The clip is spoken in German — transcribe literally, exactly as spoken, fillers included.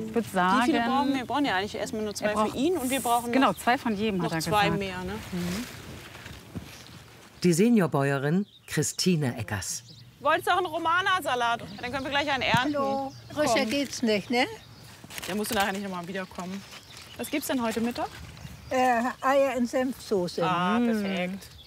Ich würde sagen... Wie viele brauchen wir? Wir brauchen ja eigentlich erstmal nur zwei braucht, für ihn und wir brauchen genau, noch, zwei von jedem, hat noch er zwei gesagt. mehr. Ne? Mhm. Die Seniorbäuerin Christine Eggers. Wolltest du auch einen Romana-Salat? Dann können wir gleich einen ernten. Hallo, frischer geht's nicht, ne? Der musst du nachher nicht noch mal wiederkommen. Was gibt's denn heute Mittag? Äh, Eier in Senfsoße. Ah, perfekt.